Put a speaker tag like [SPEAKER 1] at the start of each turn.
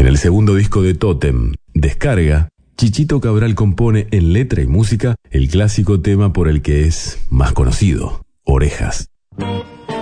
[SPEAKER 1] En el segundo disco de Tótem, Descarga, Chichito Cabral compone en letra y música el clásico tema por el que es más conocido, Orejas.